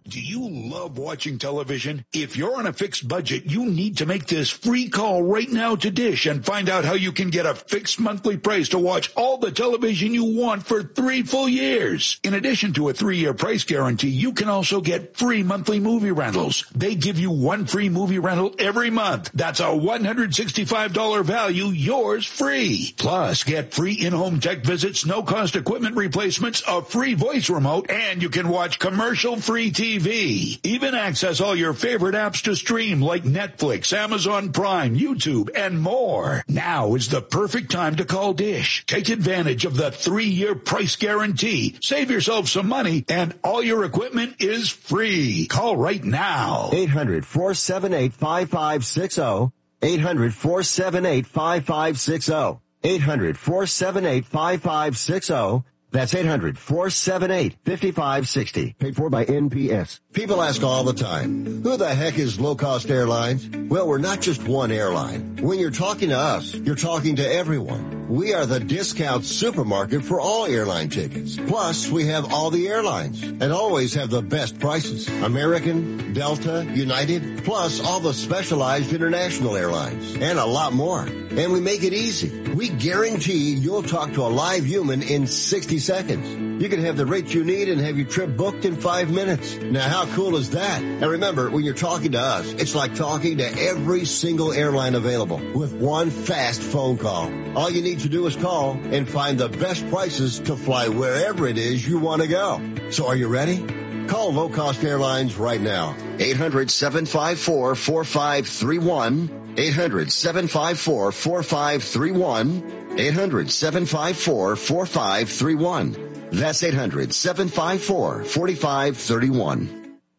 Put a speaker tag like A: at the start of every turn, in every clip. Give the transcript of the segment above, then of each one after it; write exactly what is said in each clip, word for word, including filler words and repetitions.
A: Do you love watching television? If you're on a fixed budget, you need to make this free call right now to Dish and find out how you can get a fixed monthly price to watch all the television you want for three full years. In addition to a three-year price guarantee, you can also get free monthly movie rentals. They give you one free movie rental every month. That's a one hundred sixty-five dollars value, yours free. Plus, get free in-home tech visits, no-cost equipment replacements, a free voice remote, and you can watch commercial-free T V. Even access all your favorite apps to stream like Netflix, Amazon Prime, YouTube, and more. Now is the perfect time to call Dish. Take advantage of the three-year price guarantee. Save yourself some money, and all your equipment is free. Call right now.
B: eight hundred, four seven eight, five five six zero. eight hundred, four seven eight, five five six zero. eight hundred, four seven eight, five five six zero. That's eight hundred, four seven eight, five five six zero. Paid for by N P S. People ask all the time, who the heck is Low Cost Airlines? Well, we're not just one airline. When you're talking to us, you're talking to everyone. We are the discount supermarket for all airline tickets. Plus, we have all the airlines and always have the best prices. American, Delta, United, plus all the specialized international airlines and a lot more. And we make it easy. We guarantee you'll talk to a live human in sixty seconds. You can have the rate you need and have your trip booked in five minutes. Now, how cool is that? And remember, when you're talking to us, it's like talking to every single airline available with one fast phone call. All you need to do is call and find the best prices to fly wherever it is you want to go. So are you ready? Call Low Cost Airlines right now. eight hundred, seven five four, four five three one. eight hundred, seven five four, four five three one. eight hundred, seven five four, four five three one. That's eight hundred, seven five four, four five three one.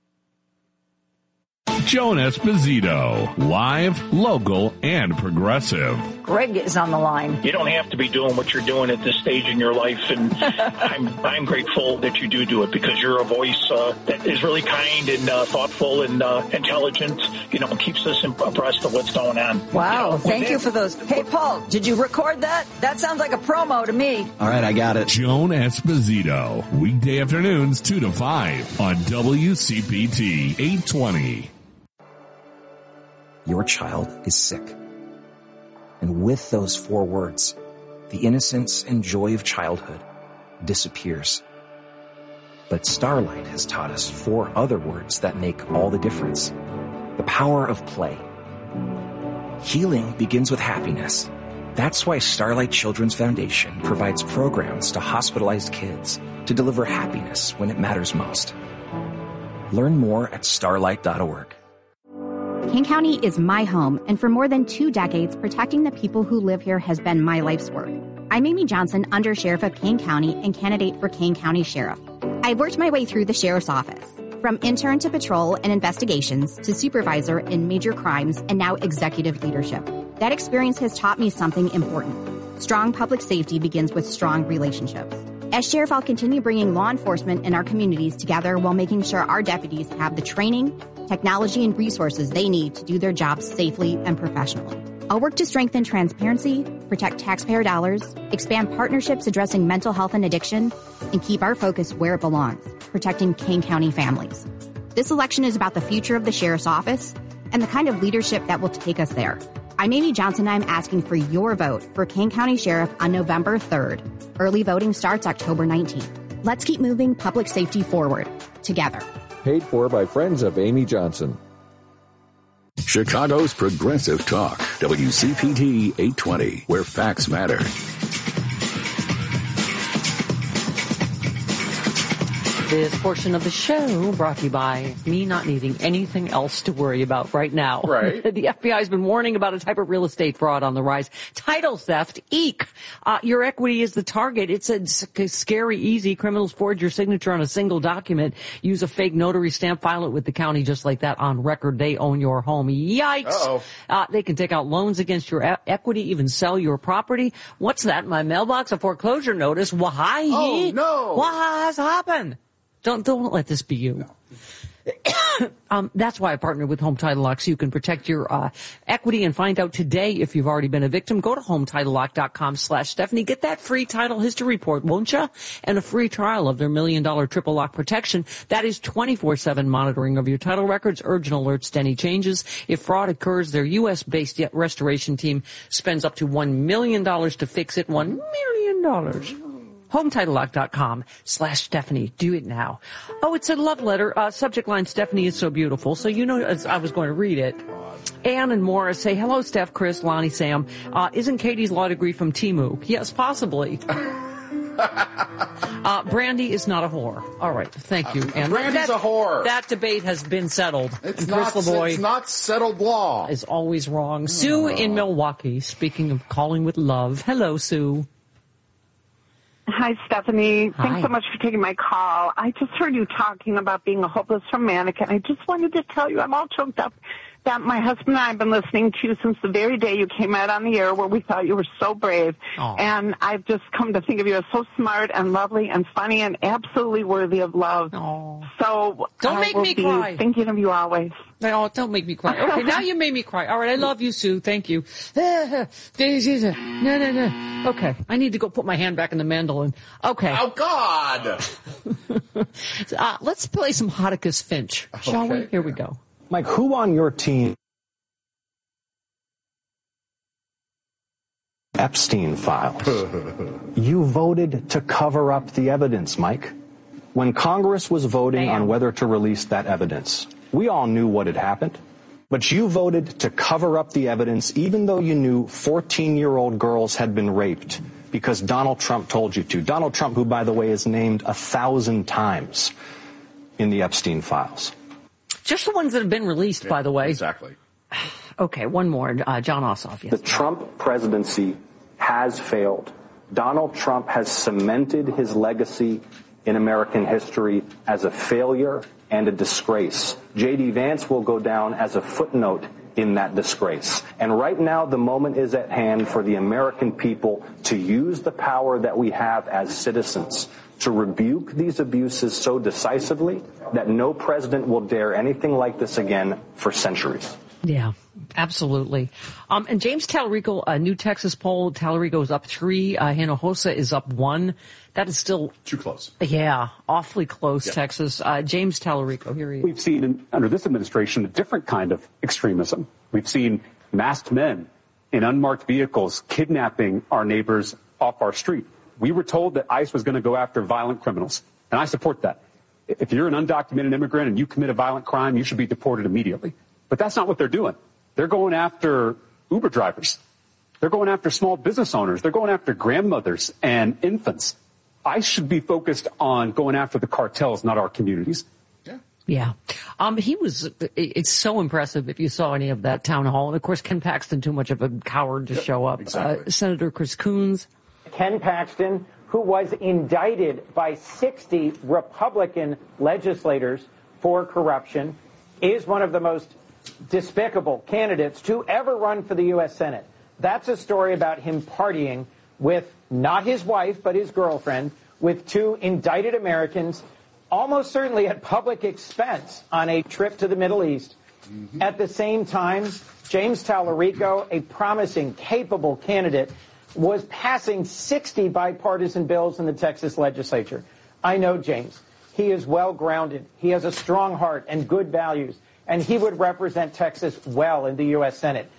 C: Joan Esposito, live, local, and progressive.
D: Greg is on the line.
E: You don't have to be doing what you're doing at this stage in your life, and I'm I'm grateful that you do do it because you're a voice uh, that is really kind and uh, thoughtful and uh, intelligent. You know, keeps us abreast of what's going on.
D: Wow,
E: you know,
D: thank
E: that,
D: you for those. Hey, Paul, did you record that? That sounds like a promo to me.
F: All right, I got it.
C: Joan Esposito, weekday afternoons two to five on W C P T eight twenty.
F: Your child is sick. And with those four words, the innocence and joy of childhood disappears. But Starlight has taught us four other words that make all the difference. The power of play. Healing begins with happiness. That's why Starlight Children's Foundation provides programs to hospitalized kids to deliver happiness when it matters most. Learn more at starlight dot org.
G: Kane County is my home, and for more than two decades, protecting the people who live here has been my life's work. I'm Amy Johnson, Undersheriff of Kane County and candidate for Kane County Sheriff. I've worked my way through the Sheriff's Office, from intern to patrol and investigations to supervisor in major crimes and now executive leadership. That experience has taught me something important. Strong public safety begins with strong relationships. As Sheriff, I'll continue bringing law enforcement in our communities together while making sure our deputies have the training, technology, and resources they need to do their jobs safely and professionally. I'll work to strengthen transparency, protect taxpayer dollars, expand partnerships addressing mental health and addiction, and keep our focus where it belongs, protecting Kane County families. This election is about the future of the Sheriff's Office and the kind of leadership that will take us there. I'm Amy Johnson. I'm asking for your vote for Kane County Sheriff on November third. Early voting starts October nineteenth. Let's keep moving public safety forward together.
H: Paid for by friends of Amy Johnson.
I: Chicago's Progressive Talk, W C P T eight twenty, where facts matter.
J: This portion of the show brought to you by me not needing anything else to worry about right now.
H: Right.
J: The F B I has been warning about a type of real estate fraud on the rise. Title theft. Eek. Uh, your equity is the target. It's a scary, easy. Criminals forge your signature on a single document, use a fake notary stamp, file it with the county just like that on record. They own your home. Yikes. Uh-oh. Uh, they can take out loans against your e- equity, even sell your property. What's that in my mailbox? A foreclosure notice. Why?
H: Oh, no.
J: What has happened? Don't, don't let this be you. No. um, that's why I partnered with Home Title Lock, so you can protect your uh, equity and find out today if you've already been a victim. Go to home title lock dot com slash Stephanie. Get that free title history report, won't you? And a free trial of their million dollar triple lock protection. That is twenty-four seven monitoring of your title records, urgent alerts to any changes. If fraud occurs, their U S based restoration team spends up to one million dollars to fix it. one million dollars. home title lock dot com slash Stephanie. Do it now. Oh, it's a love letter. Uh, subject line, Stephanie is so beautiful. So you know, as I was going to read it. Ann and Morris say, hello, Steph, Chris, Lonnie, Sam. Uh, isn't Katie's law degree from Temu? Yes, possibly. uh, Brandy is not a whore. All right. Thank you, Ann.
K: Brandy's
J: that,
K: a whore.
J: That debate has been settled.
K: It's
J: and
K: not,
J: Chris LeBoy
K: it's not settled law.
J: Is always wrong. Oh. Sue in Milwaukee, speaking of calling with love. Hello, Sue.
L: Hi, Stephanie.
J: Hi.
L: Thanks so much for taking my call. I just heard you talking about being a hopeless romantic, and I just wanted to tell you I'm all choked up that my husband and I have been listening to you since the very day you came out on the air, where we thought you were so brave.
J: Aww.
L: And I've just come to think of you as so smart and lovely and funny and absolutely worthy of love.
J: Aww.
L: So
J: don't
L: I
J: make
L: will
J: me
L: be
J: cry.
L: Thinking of you always.
J: No, don't make me cry. Okay, now you made me cry. All right, I love you, Sue. Thank you. No, no, no. Okay, I need to go put my hand back in the mandolin. Okay.
K: Oh, God!
J: uh, let's play some Hottacus Finch, shall
K: okay.
J: we? Here we go.
M: Mike, who on your team? Epstein files. You voted to cover up the evidence, Mike. When Congress was voting
J: Damn.
M: on whether to release that evidence, we all knew what had happened. But you voted to cover up the evidence even though you knew fourteen-year-old girls had been raped because Donald Trump told you to. Donald Trump, who, by the way, is named a thousand times in the Epstein files.
J: Just the ones that have been released, yeah, by the way.
K: Exactly.
J: Okay, one more. Uh, John Ossoff, yes.
M: The Trump presidency has failed. Donald Trump has cemented his legacy in American history as a failure and a disgrace. J D. Vance will go down as a footnote in that disgrace. And right now, the moment is at hand for the American people to use the power that we have as citizens to rebuke these abuses so decisively that no president will dare anything like this again for centuries.
J: Yeah, absolutely. Um, and James Tallarico, a New Texas poll, Tallarico is up three. Uh, Hinojosa is up one. That is still
K: too close.
J: Yeah, awfully close, yeah. Texas. Uh, James Tallarico, here he is.
N: We've seen in, under this administration a different kind of extremism. We've seen masked men in unmarked vehicles kidnapping our neighbors off our street. We were told that ICE was going to go after violent criminals, and I support that. If you're an undocumented immigrant and you commit a violent crime, you should be deported immediately. But that's not what they're doing. They're going after Uber drivers. They're going after small business owners. They're going after grandmothers and infants. ICE should be focused on going after the cartels, not our communities.
J: Yeah. Yeah. Um, he was, it's so impressive if you saw any of that town hall. And of course, Ken Paxton, too much of a coward to yep, show up. Exactly. Uh, Senator Chris Coons.
O: Ken Paxton, who was indicted by sixty Republican legislators for corruption, is one of the most despicable candidates to ever run for the U S Senate. That's a story about him partying with not his wife, but his girlfriend, with two indicted Americans, almost certainly at public expense on a trip to the Middle East. Mm-hmm. At the same time, James Tallarico, a promising, capable candidate, was passing sixty bipartisan bills in the Texas legislature. I know James. He is well-grounded. He has a strong heart and good values. And he would represent Texas well in the U S Senate.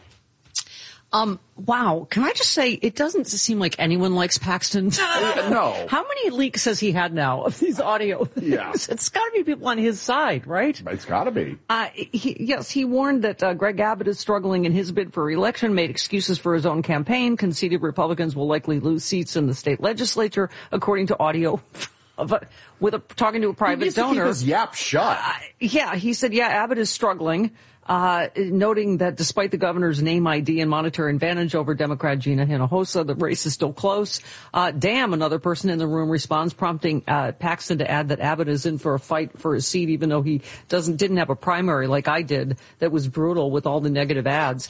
J: Um, wow. Can I just say, it doesn't seem like anyone likes Paxton.
K: No.
J: How many leaks has he had now of these audio things?
K: Yeah.
J: It's got to be people on his side, right?
K: It's got to be.
J: Uh, he, yes, he warned that uh, Greg Abbott is struggling in his bid for re-election, made excuses for his own campaign, conceded Republicans will likely lose seats in the state legislature, according to audio of a, with a, talking to a private
K: he needs
J: donor.
K: To keep his yap shut.
J: Uh, yeah, he said, yeah, Abbott is struggling. Uh, noting that despite the governor's name I D and monetary advantage over Democrat Gina Hinojosa, the race is still close. Uh, damn, another person in the room responds, prompting uh, Paxton to add that Abbott is in for a fight for his seat, even though he doesn't didn't have a primary like I did that was brutal with all the negative ads.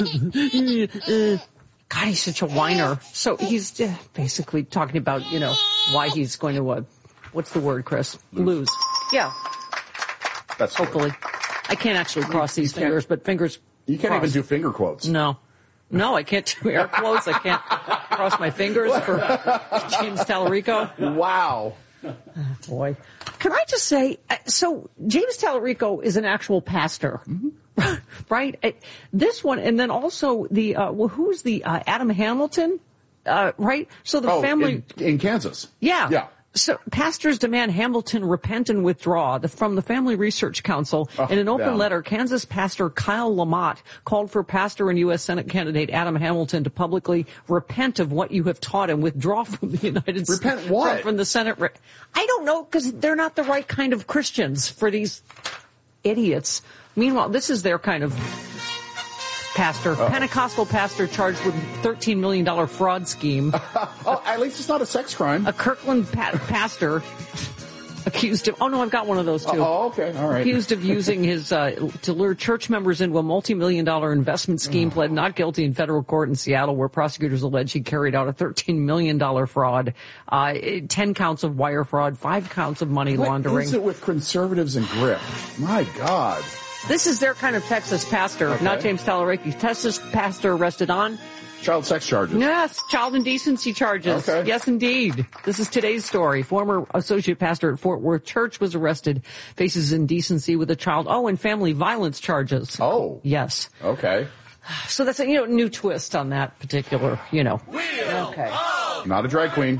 J: God, he's such a whiner. So he's uh, basically talking about, you know, why he's going to, uh, what's the word, Chris? Lose. Lose. Yeah.
K: That's
J: hopefully.
K: True.
J: I can't actually cross these fingers, but fingers
K: You can't
J: crossed.
K: even do finger quotes.
J: No. No, I can't do air quotes. I can't cross my fingers for James Tallarico.
K: Wow.
J: Oh, boy. Can I just say, uh, so James Tallarico is an actual pastor, mm-hmm. right? Uh, this one, and then also the, uh, well, who's the, uh, Adam Hamilton, uh, right? So the
K: oh,
J: family.
K: In, in Kansas.
J: Yeah.
K: Yeah.
J: So pastors demand Hamilton repent and withdraw. The, from the Family Research Council,
K: oh,
J: in an open
K: yeah.
J: letter, Kansas pastor Kyle Lamott called for pastor and U S Senate candidate Adam Hamilton to publicly repent of what you have taught and withdraw from the United States.
K: Repent what?
J: From, from the Senate. I don't know, because they're not the right kind of Christians for these idiots. Meanwhile, this is their kind of pastor, Uh-oh. Pentecostal pastor charged with thirteen million dollars fraud scheme.
K: Oh, at least it's not a sex crime.
J: A Kirkland pa- pastor accused of, oh no, I've got one of those too.
K: Oh, okay, all right.
J: Accused of using his, uh, to lure church members into a multi-million dollar investment scheme, pled not guilty in federal court in Seattle, where prosecutors allege he carried out a thirteen million dollars fraud, uh, ten counts of wire fraud, five counts of money
K: what
J: laundering.
K: What is it with conservatives and grift? My God.
J: This is their kind of Texas pastor,
K: okay.
J: not James Tallarico. Texas pastor arrested on
K: child sex charges.
J: Yes, child indecency charges.
K: Okay.
J: Yes, indeed. This is today's story. Former associate pastor at Fort Worth Church was arrested, faces indecency with a child. Oh, and family violence charges.
K: Oh.
J: Yes.
K: Okay.
J: So that's a, you know, new twist on that particular, you know. Okay.
K: Not a drag queen.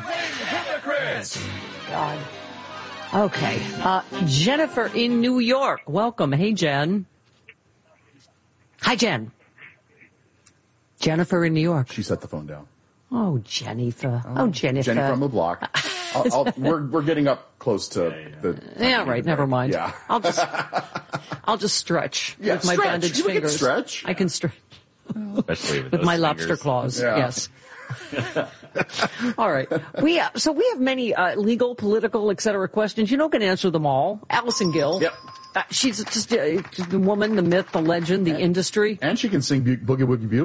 J: God. Okay. Uh, Jennifer in New York. Welcome. Hey, Jen. Hi, Jen. Jennifer in New York.
K: She set the phone down.
J: Oh, Jennifer. Oh, oh Jennifer.
K: Jenny from the block. I'll, I'll, we're we're getting up close to the.
J: Yeah, right. Never mind.
K: Yeah.
J: I'll just I'll just stretch
K: yeah,
J: with my
K: stretch.
J: bandaged
K: you
J: fingers.
K: Can stretch.
J: I can stretch.
P: Especially with,
J: with
P: those
J: my
P: fingers.
J: lobster claws.
K: Yeah.
J: Yes. All right. We uh, so we have many uh, legal, political, et cetera questions. You know, can answer them all. Allison Gill.
K: Yep.
J: Uh, she's just uh, the woman, the myth, the legend, the
K: and,
J: industry.
K: And she can sing Boogie Woogie Bugle.